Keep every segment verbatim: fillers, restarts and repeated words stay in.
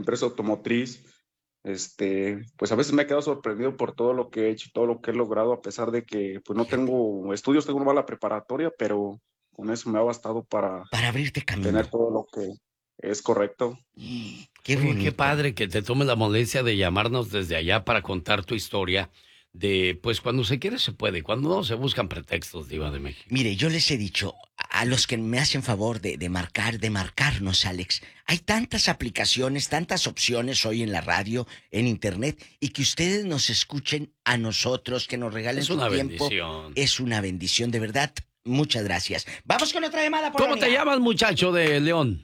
empresa automotriz. Este, pues a veces me he quedado sorprendido por todo lo que he hecho, todo lo que he logrado, a pesar de que pues no tengo estudios, tengo una mala preparatoria, pero con eso me ha bastado para, para abrirte camino. Tener todo lo que es correcto. Qué Oye, bonito. qué padre que te tomes la molestia de llamarnos desde allá para contar tu historia. De, pues cuando se quiere se puede, cuando no se buscan pretextos, Diva de México. Mire, yo les he dicho a los que me hacen favor de, de marcar, de marcarnos, Alex, hay tantas aplicaciones, tantas opciones hoy en la radio, en internet, y que ustedes nos escuchen a nosotros, que nos regalen Es su una tiempo. bendición. Es una bendición, de verdad. Muchas gracias. Vamos con otra llamada. Por ¿Cómo te llamas, muchacho de León?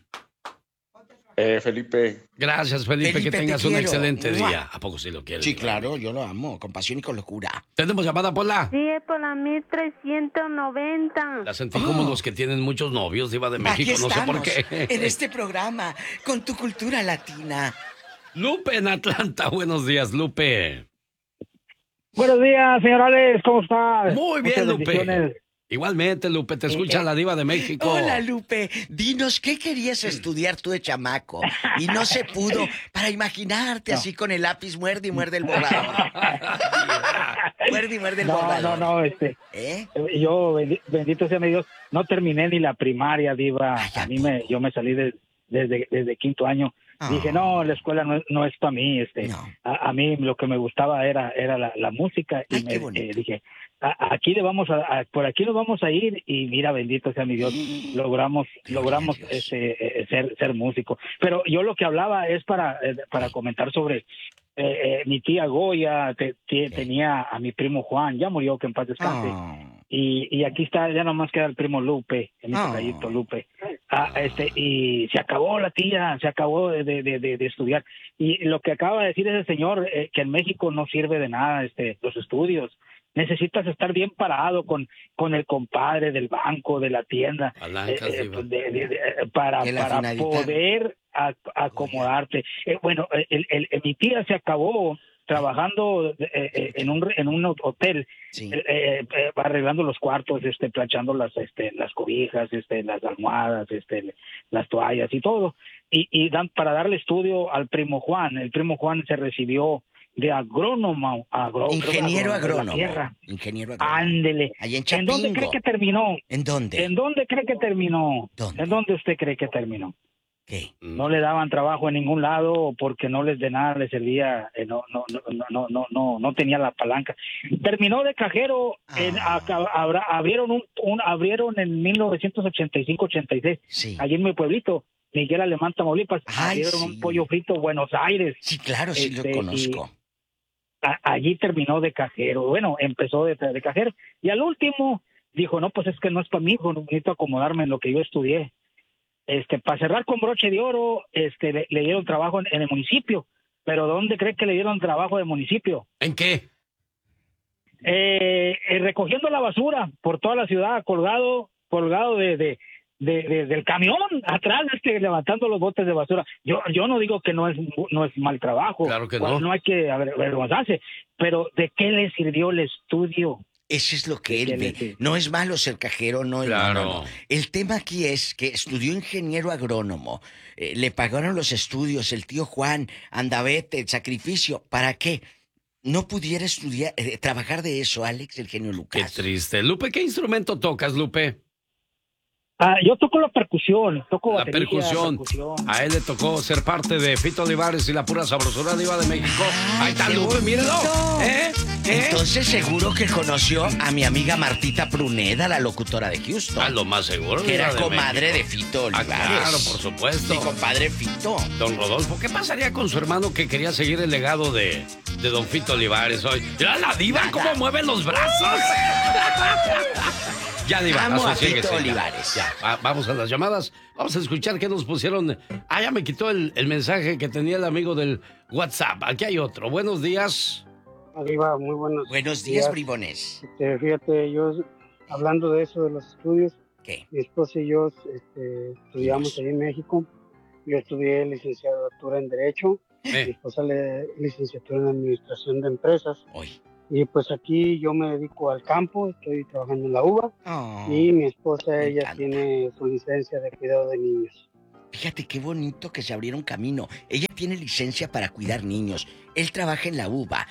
Eh, Felipe. Gracias, Felipe, Felipe, que te tengas un quiero. excelente ¡Mua! día. ¿A poco sí lo quieres? Sí, claro, yo lo amo, con pasión y con locura. ¿Tenemos llamada, Pola? Sí, es por la mil trescientos noventa. La sentí como Oh. los que tienen muchos novios, Diva de Aquí México, no sé por estamos, qué. en este programa, con tu cultura latina. Lupe en Atlanta, buenos días, Lupe. Buenos días, señor Alex, ¿cómo estás? Muy bien, Muchas Lupe. bendiciones. Igualmente, Lupe, te escucha Eh, eh. la Diva de México. Hola, Lupe. Dinos, ¿qué querías estudiar tú de chamaco? Y no se pudo, para imaginarte No. así con el lápiz, muerde y muerde el borrador. Muerde y muerde el No, borrador. no, no, este, ¿Eh? yo, bendi- bendito sea mi Dios, no terminé ni la primaria, Diva. Ay, ¿a A mí me, yo me salí de- desde, desde quinto año. Ah. Dije, no, la escuela no, es- no es para mí. Este, No. a, a mí lo que me gustaba era, era la, la música. Ay, y qué me, bonito. eh, dije, a- aquí le vamos a, a- por aquí nos vamos a ir y mira, bendito sea mi Dios, logramos, Gloria logramos a Dios. este, eh, ser, ser músico. Pero yo lo que hablaba es para, eh, para comentar sobre eh, eh, mi tía Goya, te- te- Sí. tenía a mi primo Juan, ya murió, que en paz descanse. Ah. Y, y aquí está, ya nomás queda el primo Lupe, el mi Ah. tocallito Lupe. Ah, este, y se acabó la tía, se acabó de, de, de, de estudiar. Y lo que acaba de decir ese señor, eh, que en México no sirve de nada este, los estudios. Necesitas estar bien parado con, con el compadre del banco, de la tienda, Palancas, eh, eh, Diva. de- de- de- para, Que la para finalita- poder a- acomodarte. Eh, bueno, el, el- el- mi tía se acabó trabajando eh, eh, en un en un hotel, Sí. eh, eh, eh, arreglando los cuartos, este, planchando las este las cobijas, este, las almohadas, este, las toallas y todo, y, y dan para darle estudio al primo Juan. El primo Juan se recibió de agrónomo, agró- Ingeniero creo que de la agrónomo. tierra. Ingeniero agrónomo. Ándele. Allá en ¿En dónde Chapingo. cree que terminó? ¿En dónde? ¿En dónde cree que terminó? ¿Dónde? ¿En dónde usted cree que terminó? ¿Qué? No le daban trabajo en ningún lado porque no les de nada les servía, eh, no, no, no, no, no, no, no, no tenía la palanca. Terminó de cajero, en, Ah. acá- abra- abrieron un, un- abrieron en mil novecientos ochenta y cinco ochenta y seis, Sí. allí en mi pueblito, Miguel Alemán, Tamaulipas, Ay, abrieron sí. un pollo frito Buenos Aires. Sí, claro, sí Este, lo conozco. A- allí terminó de cajero. Bueno, empezó de, de cajero y al último dijo, no, pues es que no es para mí, hijo, necesito acomodarme en lo que yo estudié. Este, para cerrar con broche de oro, este, le, le dieron trabajo en, en el municipio. Pero ¿dónde cree que le dieron trabajo de municipio? ¿En qué? Eh, eh, recogiendo la basura por toda la ciudad, colgado, colgado de, de, de- de- del camión atrás, este, levantando los botes de basura. Yo, yo no digo que no es, no es mal trabajo. Claro que Bueno, no. no hay que aver- avergonzarse, pero ¿de qué le sirvió el estudio? Eso es lo que él ¿Qué le ve. dice? No es malo ser cajero, no es Claro. no, no, no. El tema aquí es que estudió ingeniero agrónomo, eh, le pagaron los estudios, el tío Juan, andavete, el sacrificio. ¿Para qué? No pudiera estudiar, eh, trabajar de eso, Alex, el genio Qué Lucas. triste. Lupe, ¿qué instrumento tocas, Lupe? Ah, yo toco la percusión, toco La batería, percusión. percusión. A él le tocó ser parte de Fito Olivares y la pura sabrosura Diva de México. Ay, Ahí está qué Lupe, míralo. bonito. ¿Eh? ¿Eh? Entonces seguro que conoció a mi amiga Martita Pruneda, la locutora de Houston. A lo más seguro. que era Diva de comadre México. de Fito Ah, Olivares. claro, por supuesto. Mi compadre Fito. Don Rodolfo, ¿qué pasaría con su hermano que quería seguir el legado de, de Don Fito Olivares hoy? Mira la diva, Nada. cómo mueve los brazos. Ya, diva, Amo a asosiéguese, Fito ya. Olivares. Ya, va- vamos a las llamadas. Vamos a escuchar qué nos pusieron. Ah, ya me quitó el, el mensaje que tenía el amigo del WhatsApp. Aquí hay otro. Buenos días. Arriba, muy buenos Buenos días, bribones. Este, fíjate, yo hablando de eso de los estudios, ¿Qué? mi esposa y yo este, estudiamos Dios. ahí en México. Yo estudié licenciatura en Derecho, mi Eh, esposa le, licenciatura en Administración de Empresas. Hoy. Y pues aquí yo me dedico al campo, estoy trabajando en la uva Oh, y mi esposa, me ella encanta. tiene su licencia de cuidado de niños. Fíjate qué bonito que se abrieron camino. Ella tiene licencia para cuidar niños. Él trabaja en la U B A.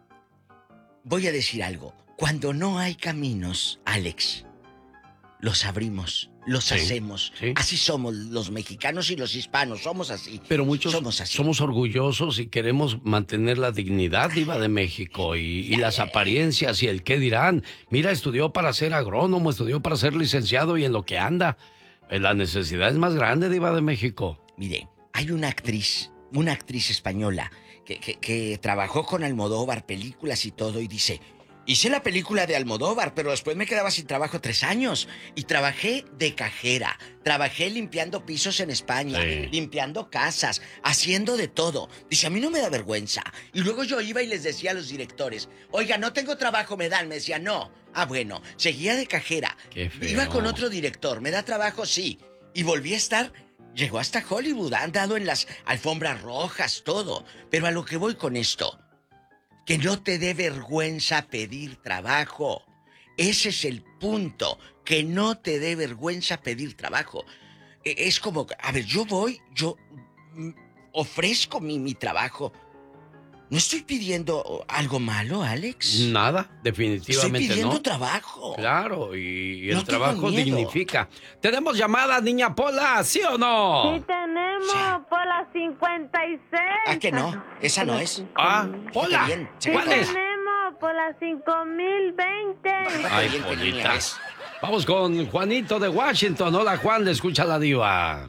Voy a decir algo. Cuando no hay caminos, Alex, los abrimos, los sí, hacemos. Sí. Así somos los mexicanos y los hispanos, somos así. Pero muchos somos, así. somos orgullosos y queremos mantener la dignidad, diva de México, y, y las apariencias y el qué dirán. Mira, estudió para ser agrónomo, estudió para ser licenciado y en lo que anda. La necesidad es más grande, diva de México. Mire, hay una actriz, una actriz española que, que, que trabajó con Almodóvar, películas y todo, y dice... Hice la película de Almodóvar, pero después me quedaba sin trabajo tres años. Y trabajé de cajera. Trabajé limpiando pisos en España, sí. limpiando casas, haciendo de todo. Dice, a mí no me da vergüenza. Y luego yo iba y les decía a los directores, oiga, no tengo trabajo, me dan. Me decía, no. Ah, bueno, seguía de cajera. Qué feo. Iba con otro director, ¿me da trabajo? Sí. Y volví a estar... Llegó hasta Hollywood, ha andado en las alfombras rojas, todo. Pero a lo que voy con esto... Que no te dé vergüenza pedir trabajo. Ese es el punto. Que no te dé vergüenza pedir trabajo. Es como, a ver, yo voy, yo ofrezco mi, mi trabajo. ¿No estoy pidiendo algo malo, Alex? Nada, definitivamente no. Estoy pidiendo no. trabajo. Claro, y, y el no trabajo dignifica. ¿Tenemos llamada, niña Pola, sí o no? Sí tenemos, sí. Pola cincuenta y seis. Ah, que no, esa no es. Ah, Pola, sí ¿cuál es? tenemos, Pola cinco mil veinte. Ay, Politas. Vamos con Juanito de Washington. Hola, Juan, le escucha la diva.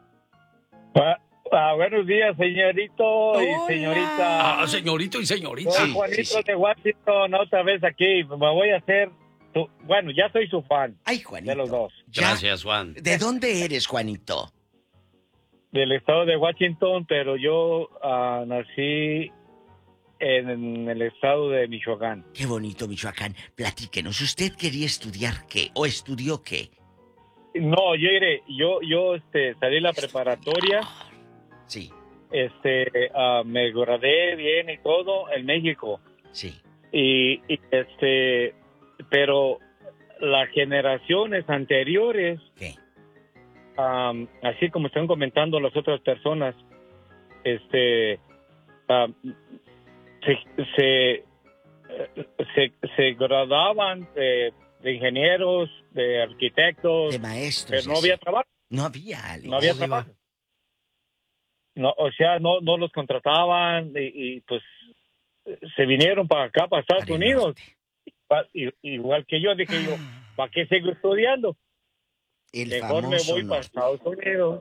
Ah. Ah, buenos días, señorito y señorita. Ah, señorito y señorita. Soy Juanito sí, sí. de Washington, otra vez aquí. Me voy a hacer, tu... bueno, ya soy su fan. Ay, Juanito. De los dos. Gracias, Juan. ¿De dónde eres, Juanito? Del estado de Washington, pero yo uh, nací en, en el estado de Michoacán. Qué bonito, Michoacán. Platíquenos, ¿usted quería estudiar qué? ¿O estudió qué? No, yo iré, yo, yo este, salí la preparatoria. Sí. Este, uh, me gradué bien y todo en México. Sí. Y, y este, pero las generaciones anteriores, ¿qué? Um, así como están comentando las otras personas, este, um, se, se, se, se graduaban de, de ingenieros, de arquitectos, de maestros, pero no había trabajo. No había, Alex. No había trabajo. No, o sea, no, no los contrataban y, y pues se vinieron para acá, para Estados para Unidos. Pa, y, igual que yo, dije yo, ¿para qué sigo estudiando? El Mejor me voy norte. Para Estados Unidos.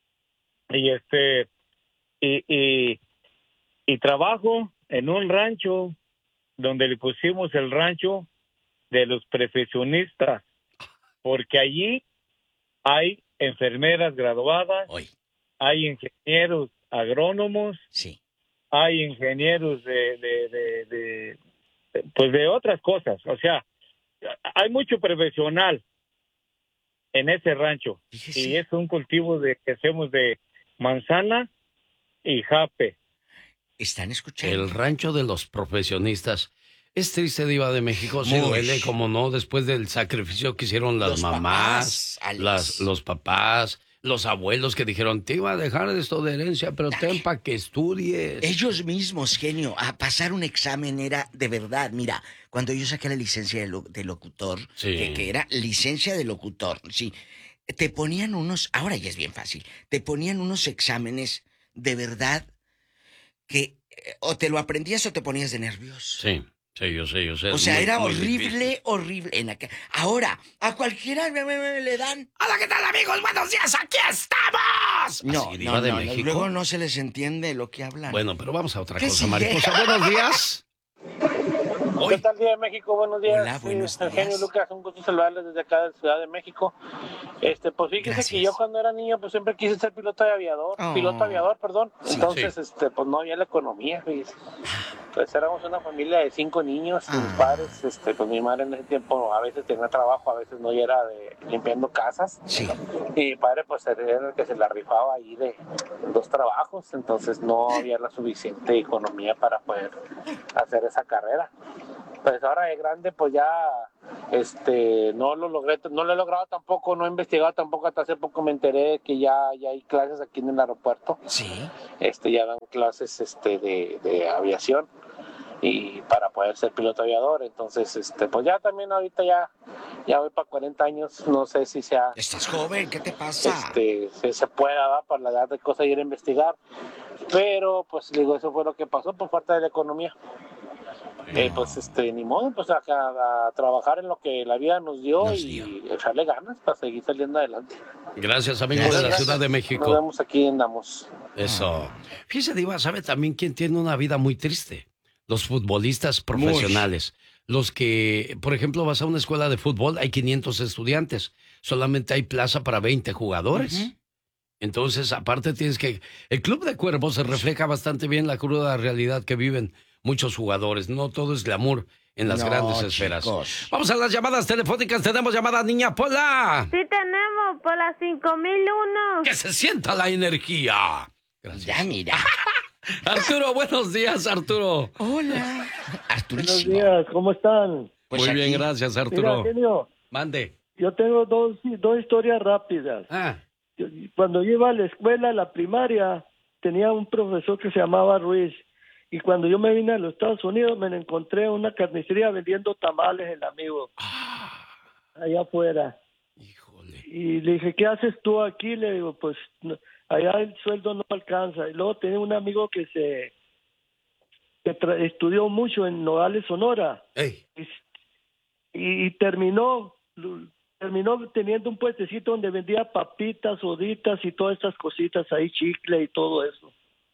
Y este, y, y, y trabajo en un rancho donde le pusimos el rancho de los profesionistas, porque allí hay enfermeras graduadas. Hoy. Hay ingenieros agrónomos, sí. Hay ingenieros de, de, de, de, de, pues de otras cosas. O sea, hay mucho profesional en ese rancho. Fíjese. Y es un cultivo de que hacemos de manzana y jape. ¿Están escuchando? El rancho de los profesionistas. Es triste, diva de México, se duele, como no, después del sacrificio que hicieron las los mamás, papás, las, los papás, los abuelos que dijeron, te iba a dejar esto de herencia, pero ten para que estudies. Ellos mismos, genio, a pasar un examen era de verdad. Mira, cuando yo saqué la licencia de, lo, de locutor, sí. que, que era licencia de locutor, sí, te ponían unos, ahora ya es bien fácil, te ponían unos exámenes de verdad que o te lo aprendías o te ponías de nervios. Sí. Sí, yo sé, yo sé. O sea, muy, era muy horrible, difícil. horrible. En aquel... Ahora, a cualquiera me, me, me, le dan. ¡Hola, qué tal, amigos! ¡Buenos días! ¡Aquí estamos! No, Así, no, de no, México. Luego no se les entiende lo que hablan. Bueno, pero vamos a otra ¿Qué cosa, sigue? mariposa. Buenos días. ¿Qué tal, Día de México? Buenos días. Hola, buenos sí, Eugenio días. Lucas, un gusto saludarles desde acá de Ciudad de México. Este, pues fíjese Gracias. que yo cuando era niño pues siempre quise ser piloto de aviador, Oh. piloto aviador, perdón. Sí, Entonces, sí. este, pues no había la economía, fíjese. Pues éramos una familia de cinco niños, Ah. mis padres, este, pues mi madre en ese tiempo a veces tenía trabajo, a veces no, y era de limpiando casas. Sí. Y mi padre pues era el que se la rifaba ahí de dos trabajos, entonces no había la suficiente economía para poder hacer esa carrera. Pues ahora de grande pues ya este, no lo logré, no lo he logrado tampoco, no he investigado tampoco, hasta hace poco me enteré que ya, ya hay clases aquí en el aeropuerto. Sí. Este, ya dan clases este, de, de aviación y para poder ser piloto aviador. Entonces, este, pues ya también ahorita ya, ya voy para cuarenta años, no sé si sea... Estás joven, ¿qué te pasa? Este, se, se pueda dar para la edad de cosas ir a investigar, pero pues digo, eso fue lo que pasó por falta de la economía. No. Eh, pues este, ni modo, pues a, a, a trabajar en lo que la vida nos dio nos y dio. echarle ganas para seguir saliendo adelante. Gracias, amigo Gracias. de la Ciudad de México. Nos vemos aquí, andamos. Eso. Fíjese, Diva, ¿sabe también quién tiene una vida muy triste? Los futbolistas profesionales. Muy. Los que, por ejemplo, vas a una escuela de fútbol, hay quinientos estudiantes, solamente hay plaza para veinte jugadores. Uh-huh. Entonces, aparte tienes que... El Club de Cuervos se refleja bastante bien la cruda realidad que viven muchos jugadores. No todo es glamour en las no, grandes esferas. Chicos. Vamos a las llamadas telefónicas. Tenemos llamada, niña Pola. Sí tenemos, Pola cinco mil uno. Que se sienta la energía. Gracias. Ya, mira. Arturo, buenos días, Arturo. Hola. Arturísimo. Buenos días, ¿cómo están? Pues Muy aquí. bien, gracias, Arturo. Mira, genio, mande. Yo tengo dos, dos historias rápidas. Ah. Cuando yo iba a la escuela, a la primaria, tenía un profesor que se llamaba Ruiz. Y cuando yo me vine a los Estados Unidos, me encontré en una carnicería vendiendo tamales, el amigo. Ah. Allá afuera. Híjole. Y le dije, ¿qué haces tú aquí? Le digo, pues... No, allá el sueldo no alcanza. Y luego tenía un amigo que se que tra- estudió mucho en Nogales, Sonora. Hey. Y, y terminó terminó teniendo un puestecito donde vendía papitas, soditas y todas estas cositas ahí, chicle y todo eso.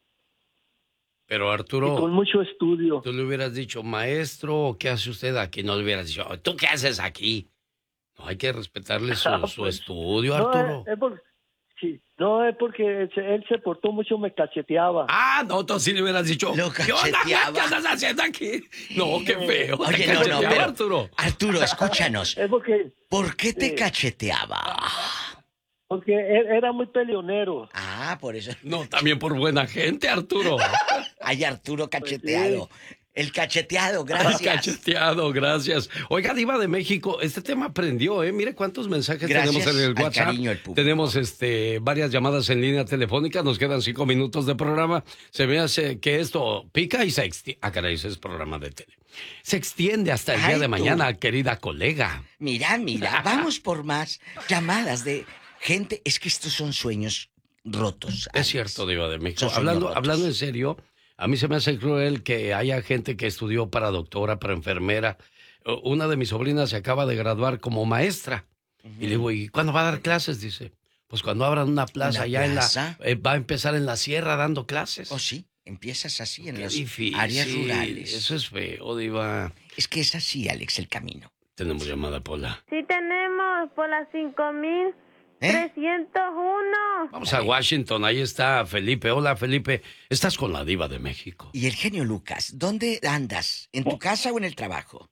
Pero Arturo, y con mucho estudio. Tú le hubieras dicho, maestro, ¿qué hace usted aquí? No le hubieras dicho, ¿tú qué haces aquí? No, hay que respetarle su, ah, su pues, estudio, no, Arturo. Es, es porque, sí, no, es porque él se, él se portó mucho, me cacheteaba. Ah, no, tú sí le hubieras dicho, Lo ¿qué onda? ¿Qué estás haciendo aquí? No, qué feo. Oye, no, no, pero, Arturo. Arturo, escúchanos. Es porque, ¿Por qué te sí. cacheteaba? Porque él era muy peleonero. Ah, por eso. No, también por buena gente, Arturo. Ay, Arturo cacheteado. Pues sí. El cacheteado, gracias. El cacheteado, gracias. Oiga, Diva de México, este tema prendió, ¿eh? Mire cuántos mensajes gracias tenemos en el WhatsApp. Cariño, el tenemos este varias llamadas en línea telefónica, nos quedan cinco minutos de programa. Se me hace que esto pica y se extiende. Ah, caray, ese es programa de tele. Se extiende hasta el Ay, día de tú. mañana, querida colega. Mira, mira, vamos por más llamadas de gente. Es que estos son sueños rotos. Es Alex. cierto, Diva de México. Hablando, hablando en serio... A mí se me hace cruel que haya gente que estudió para doctora, para enfermera. Una de mis sobrinas se acaba de graduar como maestra. Uh-huh. Y le digo, ¿y cuándo va a dar clases? Dice, pues cuando abran una plaza allá en la... Eh, va a empezar en la sierra dando clases. Oh, sí, empiezas así en Qué las difícil. áreas rurales. Eso es feo, Diva. Es que es así, Alex, el camino. Tenemos llamada, Pola. Sí tenemos, Pola cinco mil. ¿Eh? trescientos uno. Vamos a Washington, ahí está Felipe. Hola, Felipe. Estás con la Diva de México. Y el genio Lucas, ¿dónde andas? ¿En tu casa o en el trabajo?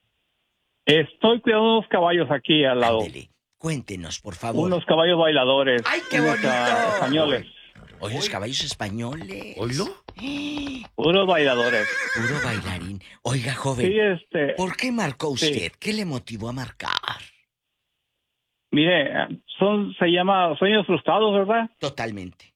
Estoy cuidando unos caballos aquí al lado. Ándele. Cuéntenos, por favor. Unos caballos bailadores. ¡Ay, qué bonito! Españoles. Oye, los caballos españoles. ¿Oílo? Puros bailadores. Puro bailarín. Oiga, joven, sí, este... ¿por qué marcó usted? Sí. ¿Qué le motivó a marcar? Mire, son, se llama sueños frustrados, ¿verdad? Totalmente.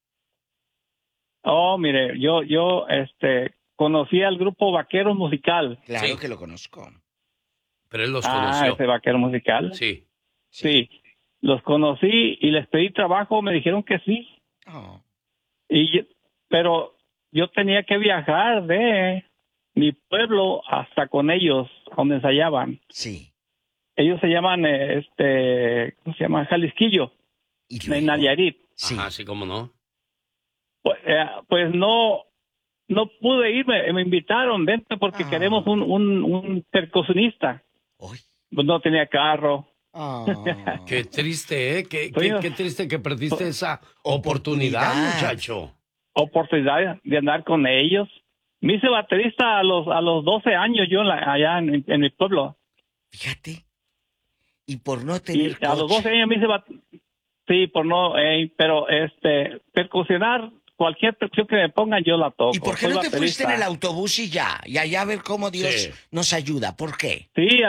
Oh, mire, yo, yo, este, conocí al grupo Vaquero Musical. Claro sí. que lo conozco. Pero él los ah, conoció. ese Vaquero Musical. Sí. Sí. Sí. Los conocí y les pedí trabajo, me dijeron que sí. Oh. Y, pero yo tenía que viajar de mi pueblo hasta con ellos, donde ensayaban. Sí. Ellos se llaman, este, ¿cómo se llama? Jalisquillo, de Nayarit. Sí. Ah, sí, cómo no. Pues, eh, pues no, no pude irme, me invitaron, vente porque ah. queremos un, un, un percusionista. Uy. Pues no tenía carro. Oh. Qué triste, ¿eh? Qué, qué, qué triste que perdiste esa oportunidad, oportunidad, muchacho. Oportunidad de andar con ellos. Me hice baterista a los, a los doce años yo la, allá en, en mi pueblo. Fíjate. Y por no tener y a coche. los doce años me hice bat... sí, por no, eh, pero este, percusionar, cualquier percusión que me pongan yo la toco. ¿Y por qué Soy no te baterista. fuiste en el autobús y ya? Y allá a ver cómo Dios sí. nos ayuda, ¿por qué? Sí,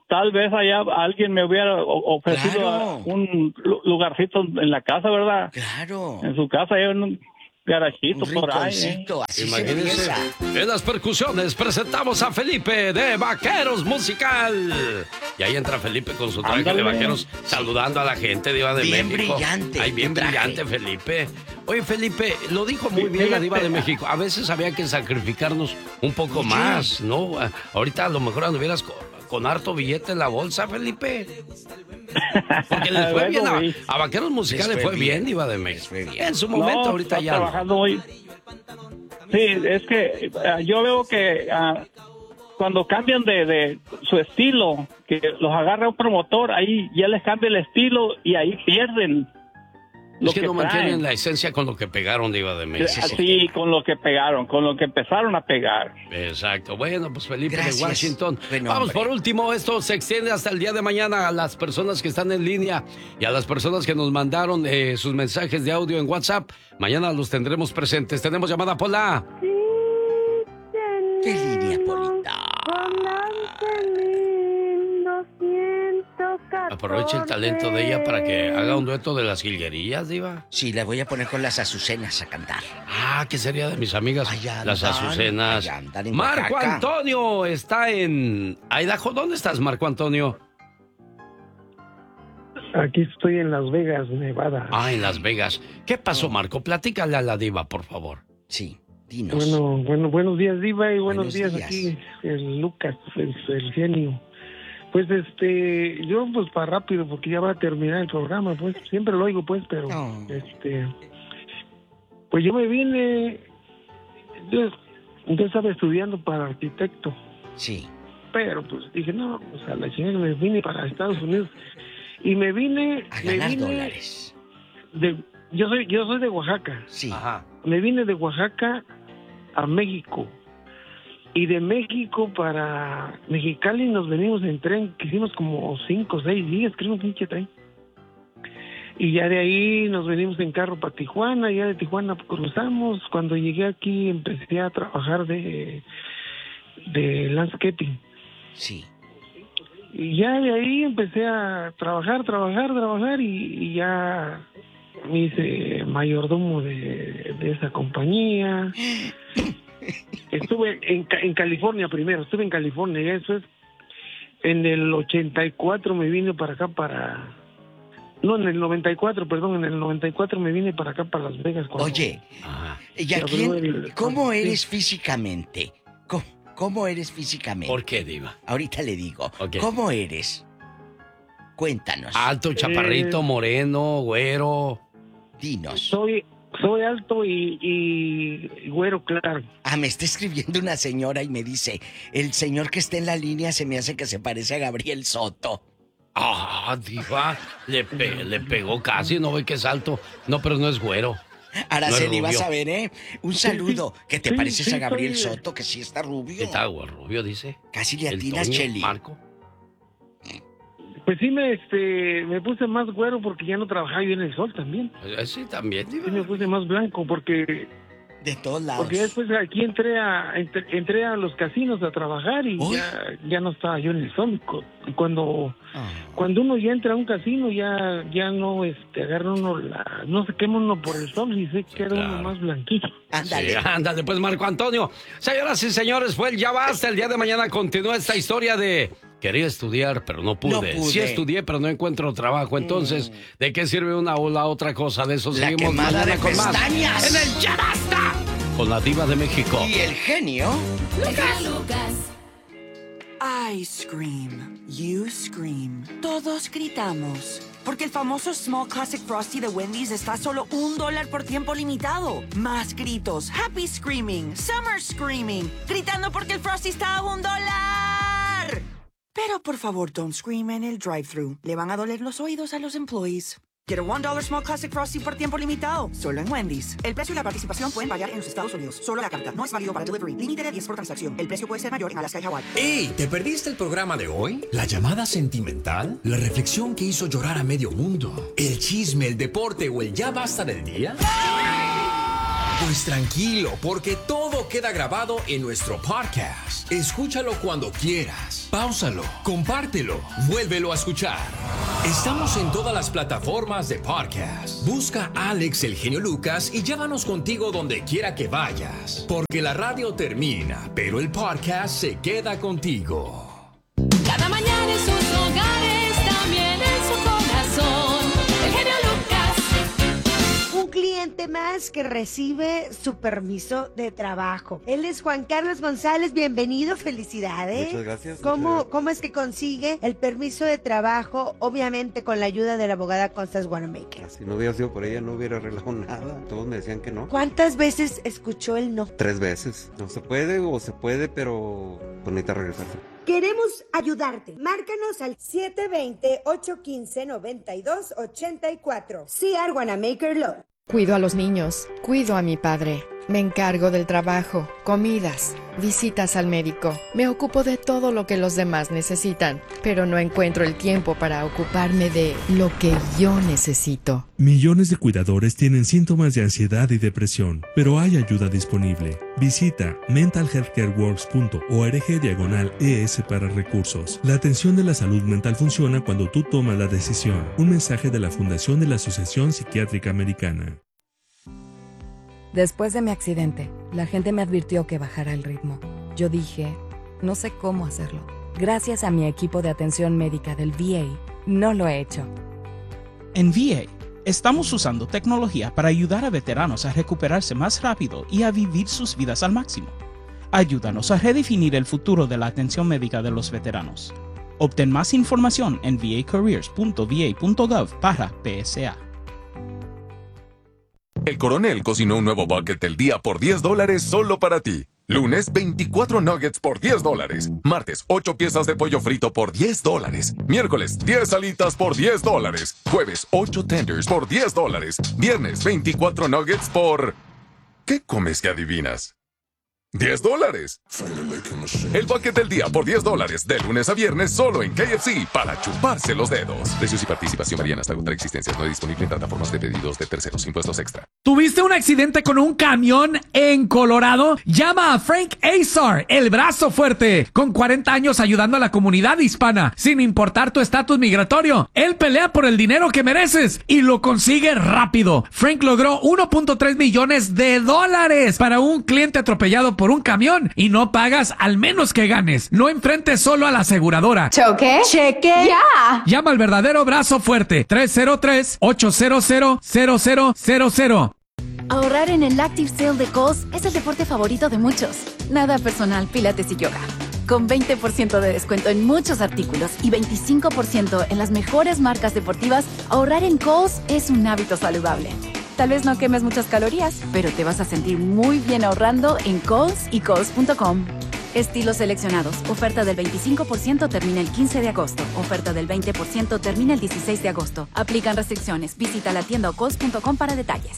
tal vez allá alguien me hubiera ofrecido claro. un lugarcito en la casa, ¿verdad? Claro. En su casa, en un garachito un por ahí. ¿eh? Así Imagínense. En las percusiones presentamos a Felipe de Vaqueros Musical. Y ahí entra Felipe con su traje Ándale. de vaqueros, saludando a la gente, Diva de bien México. Brillante, Ay, bien brillante, Felipe. Oye, Felipe, lo dijo muy bien la Diva de México. A veces había que sacrificarnos un poco Oye. más, ¿no? Ahorita a lo mejor anduvieras con, con harto billete en la bolsa, Felipe. Porque les fue bien a, a Vaqueros Musicales, les fue, fue bien, Diva de México. En su momento, no, ahorita ya. Trabajando hoy. Sí, es que uh, yo veo que uh, cuando cambian de, de su estilo, que los agarra un promotor, ahí ya les cambia el estilo y ahí pierden. Es que, que no traen. mantienen la esencia con lo que pegaron, Diva de México. Sí, con lo que pegaron, con lo que empezaron a pegar. Exacto. Bueno, pues Felipe Gracias. de Washington. Bueno, Vamos, hombre. por último, esto se extiende hasta el día de mañana a las personas que están en línea y a las personas que nos mandaron eh, sus mensajes de audio en WhatsApp. Mañana los tendremos presentes. Tenemos llamada, Pola. Sí, ¿Qué línea, Polita? Aproveche el talento de ella para que haga un dueto de las jilguerillas, Diva. Sí, la voy a poner con las Azucenas a cantar. Ah, ¿qué sería de mis amigas? Allá las andan, Azucenas. allá andan en Marco Oaxaca. Antonio está en Idaho. ¿Dónde estás, Marco Antonio? Aquí estoy en Las Vegas, Nevada. Ah, en Las Vegas. ¿Qué pasó, Marco? Platícale a la Diva, por favor. Sí, dinos. Bueno, bueno, buenos días, Diva, y buenos, Buenos días, días. aquí, el Lucas, el, el genio. Pues este, yo pues para rápido, porque ya va a terminar el programa, pues siempre lo oigo, pues, pero No. este, pues yo me vine, yo, yo estaba estudiando para arquitecto. Sí. Pero pues dije, no, pues a la chingada me vine para Estados Unidos. Y me vine, A me ganar vine dólares. de, yo soy, yo soy de Oaxaca. Sí. Ajá. Me vine de Oaxaca a México. Y de México para Mexicali nos venimos en tren, que hicimos como cinco o seis días, creo, un pinche tren. Y ya de ahí nos venimos en carro para Tijuana, ya de Tijuana cruzamos. Cuando llegué aquí empecé a trabajar de, de landscaping. Sí. Y ya de ahí empecé a trabajar, trabajar, trabajar y, y ya me hice mayordomo de, de esa compañía. Estuve en, en California primero, estuve en California y eso es, en el ochenta y cuatro me vine para acá para... No, en el noventa y cuatro, perdón, en el noventa y cuatro me vine para acá, para Las Vegas. Cuando, Oye, ¿y a quién, el, ¿cómo sí. eres físicamente? ¿Cómo, ¿Cómo eres físicamente? ¿Por qué, Diva? Ahorita le digo. Okay. ¿Cómo eres? Cuéntanos. Alto, chaparrito, eh... moreno, güero. Dinos. Soy... Soy alto y, y güero claro. Ah, me está escribiendo una señora y me dice, el señor que está en la línea se me hace que se parece a Gabriel Soto. Ah, Diva, le, pe le pegó casi, no ve que es alto. No, pero no es güero. Araceli, no vas a ver, ¿eh? Un saludo. Sí, que te sí, pareces sí, a Gabriel soy... Soto, que sí está rubio. Está rubio, dice. Casi le atinas, Cheli. Marco. Pues sí me este me puse más güero porque ya no trabajaba yo en el sol también. Sí, también. Sí me puse más blanco porque... De todos lados. Porque después aquí entré a entré, entré a los casinos a trabajar y ya, ya no estaba yo en el sol. Cuando oh. cuando uno ya entra a un casino ya ya no este agarra uno la no se quema uno por el sol y se sí, queda claro. uno más blanquito. Ándale. Sí, ándale pues, Marco Antonio. Señoras y señores, fue el Ya Basta. El día de mañana continúa esta historia de quería estudiar, pero no pude. no pude. Sí estudié, pero no encuentro trabajo. Entonces, mm. ¿de qué sirve una o la otra cosa? De eso la seguimos mañana con pestañas. Más. En el Ya Basta. Con la Diva de México. Y el genio Lucas. Lucas. I scream. You scream. Todos gritamos. Porque el famoso Small Classic Frosty de Wendy's está a solo un dólar por tiempo limitado. Más gritos. Happy screaming. Summer screaming. Gritando porque el Frosty está a un dólar. Pero por favor, don't scream en el drive-thru. Le van a doler los oídos a los employees. Get a one dollar Small Classic Frosty por tiempo limitado. Solo en Wendy's. El precio y la participación pueden variar en los Estados Unidos. Solo la carta. No es válido para delivery. Límite de diez por transacción. El precio puede ser mayor en Alaska y Hawái. ¡Ey! ¿Te perdiste el programa de hoy? ¿La llamada sentimental? ¿La reflexión que hizo llorar a medio mundo? ¿El chisme, el deporte o el ya basta del día? Pues tranquilo, porque todo queda grabado en nuestro podcast. Escúchalo cuando quieras. Páusalo, compártelo, vuélvelo a escuchar. Estamos en todas las plataformas de podcast. Busca Alex El Genio Lucas y llévanos contigo donde quiera que vayas. Porque la radio termina, pero el podcast se queda contigo. Cada mañana en sus hogares, también en su corazón. El genio Lucas. Un cliente más que recibe su permiso de trabajo. Él es Juan Carlos González. Bienvenido, felicidades. Muchas gracias. ¿Cómo, muchas gracias. ¿Cómo es que consigue el permiso de trabajo? Obviamente con la ayuda de la abogada Constance Wanamaker. Si no hubiera sido por ella, no hubiera arreglado nada. Todos me decían que no. ¿Cuántas veces escuchó el no? Tres veces. No se puede o se puede, pero pues necesita regresarse. Queremos ayudarte. Márcanos al siete dos cero, ocho uno cinco, nueve dos ocho cuatro. C R Wanamaker Law. Cuido a los niños, cuido a mi padre, me encargo del trabajo, comidas, visitas al médico, me ocupo de todo lo que los demás necesitan, pero no encuentro el tiempo para ocuparme de lo que yo necesito. Millones de cuidadores tienen síntomas de ansiedad y depresión, pero hay ayuda disponible. Visita mental health care works punto org diagonal E S para recursos. La atención de la salud mental funciona cuando tú tomas la decisión. Un mensaje de la Fundación de la Asociación Psiquiátrica Americana. Después de mi accidente, la gente me advirtió que bajara el ritmo. Yo dije, no sé cómo hacerlo. Gracias a mi equipo de atención médica del V A, no lo he hecho. En V A, estamos usando tecnología para ayudar a veteranos a recuperarse más rápido y a vivir sus vidas al máximo. Ayúdanos a redefinir el futuro de la atención médica de los veteranos. Obtén más información en v a careers punto v a punto gov barra P S A. El Coronel cocinó un nuevo bucket del día por diez dólares solo para ti. Lunes, veinticuatro nuggets por diez dólares. Martes, ocho piezas de pollo frito por diez dólares. Miércoles, diez alitas por diez dólares. Jueves, ocho tenders por diez dólares. Viernes, veinticuatro nuggets por... ¿Qué comes que adivinas? diez dólares. El bucket del día por diez dólares, de lunes a viernes, solo en K F C, para chuparse los dedos. Precios y participación varían hasta agotar existencias. No es disponible en plataformas de pedidos de terceros. Impuestos extra. ¿Tuviste un accidente con un camión en Colorado? Llama a Frank Azar, el brazo fuerte, con cuarenta años ayudando a la comunidad hispana, sin importar tu estatus migratorio. Él pelea por el dinero que mereces y lo consigue rápido. Frank logró uno punto tres millones de dólares para un cliente atropellado por un camión y no pagas al menos que ganes. No enfrentes solo a la aseguradora. ¿Choque? Cheque. Ya. Llama al verdadero brazo fuerte. tres cero tres, ocho cero cero, cero cero cero cero. Ahorrar en el Active Sale de Kohl's es el deporte favorito de muchos. Nada personal, pilates y yoga. Con veinte por ciento de descuento en muchos artículos y veinticinco por ciento en las mejores marcas deportivas, ahorrar en Kohl's es un hábito saludable. Tal vez no quemes muchas calorías, pero te vas a sentir muy bien ahorrando en Kohl's y Kohl's punto com. Estilos seleccionados. Oferta del veinticinco por ciento termina el quince de agosto. Oferta del veinte por ciento termina el dieciséis de agosto. Aplican restricciones. Visita la tienda o Kohl's punto com para detalles.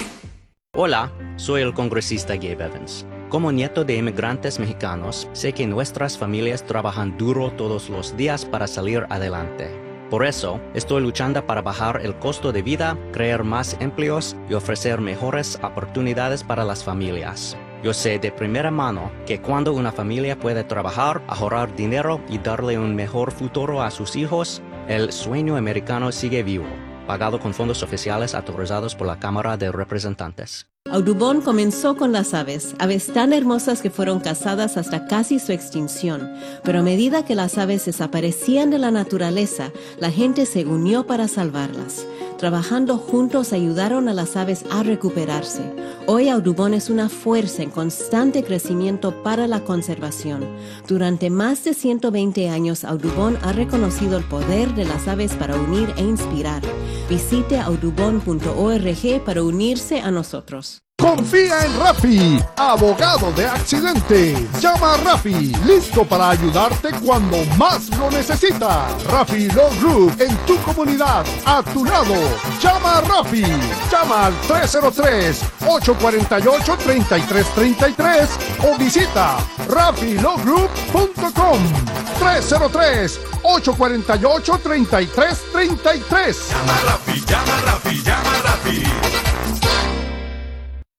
Hola, soy el congresista Gabe Evans. Como nieto de inmigrantes mexicanos, sé que nuestras familias trabajan duro todos los días para salir adelante. Por eso, estoy luchando para bajar el costo de vida, crear más empleos y ofrecer mejores oportunidades para las familias. Yo sé de primera mano que cuando una familia puede trabajar, ahorrar dinero y darle un mejor futuro a sus hijos, el sueño americano sigue vivo. Pagado con fondos oficiales autorizados por la Cámara de Representantes. Audubon comenzó con las aves, aves tan hermosas que fueron cazadas hasta casi su extinción. Pero a medida que las aves desaparecían de la naturaleza, la gente se unió para salvarlas. Trabajando juntos ayudaron a las aves a recuperarse. Hoy Audubon es una fuerza en constante crecimiento para la conservación. Durante más de ciento veinte años, Audubon ha reconocido el poder de las aves para unir e inspirar. Visite audubon punto org para unirse a nosotros. Confía en Rafi, abogado de accidentes. Llama a Rafi, listo para ayudarte cuando más lo necesitas. Rafi Law Group, en tu comunidad, a tu lado. Llama a Rafi. Llama al tres cero tres, ocho cuatro ocho, tres tres tres tres o visita rafi law group punto com. tres cero tres, ocho cuatro ocho, tres tres tres tres. Llama a Rafi, llama a Rafi, llama a Rafi.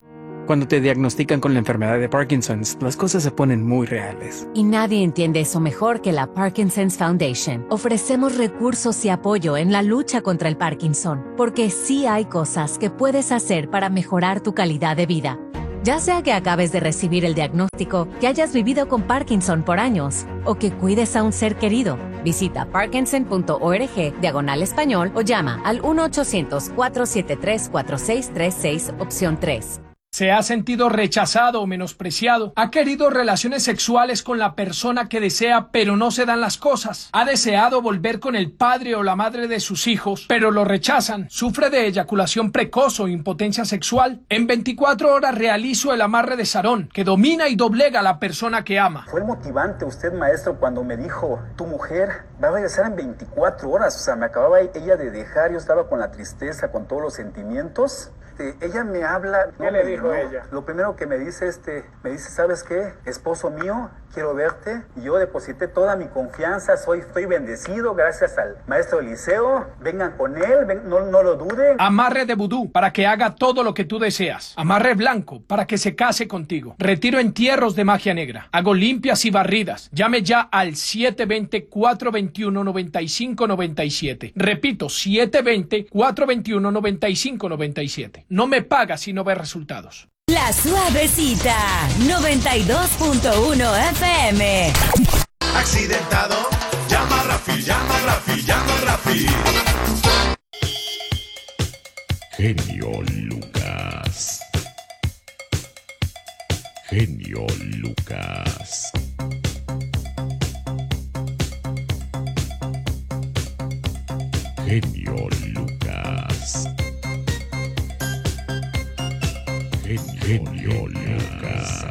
Cuando te diagnostican con la enfermedad de Parkinson's, las cosas se ponen muy reales. Y nadie entiende eso mejor que la Parkinson's Foundation. Ofrecemos recursos y apoyo en la lucha contra el Parkinson, porque sí hay cosas que puedes hacer para mejorar tu calidad de vida. Ya sea que acabes de recibir el diagnóstico, que hayas vivido con Parkinson por años o que cuides a un ser querido, visita parkinson punto org diagonal español o llama al uno ochocientos, cuatro siete tres, cuatro seis tres seis, opción tres. Se ha sentido rechazado o menospreciado. Ha querido relaciones sexuales con la persona que desea, pero no se dan las cosas. Ha deseado volver con el padre o la madre de sus hijos, pero lo rechazan. Sufre de eyaculación precoz o impotencia sexual. En veinticuatro horas realizo el amarre de Sarón, que domina y doblega a la persona que ama. Fue motivante usted, maestro, cuando me dijo, tu mujer va a regresar en veinticuatro horas. O sea, me acababa ella de dejar, yo estaba con la tristeza, con todos los sentimientos. Este, ella me habla. ¿Qué le dijo no, ella? Lo primero que me dice, este, me dice, ¿sabes qué? Esposo mío, quiero verte. Y yo deposité toda mi confianza, soy, estoy bendecido gracias al maestro Eliseo. Vengan con él, ven, no, no lo duden. Amarre de vudú para que haga todo lo que tú deseas. Amarre blanco para que se case contigo. Retiro entierros de magia negra. Hago limpias y barridas. Llame ya al siete dos cero, cuatro dos uno, nueve cinco nueve siete. Repito, siete dos cero, cuatro dos uno, nueve cinco nueve siete. No me paga si no ve resultados. La Suavecita, noventa y dos punto uno F M. Accidentado, llama a Rafi, llama a Rafi, llama a Rafi. Genio Lucas. Genio Lucas. Genio Lucas. Genio Lucas.